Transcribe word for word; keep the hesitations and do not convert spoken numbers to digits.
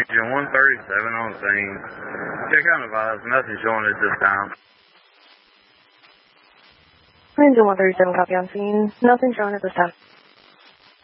Engine one thirty-seven on scene. Check out advised, nothing showing at this time. Engine one thirty-seven, copy on scene. Nothing showing at this time.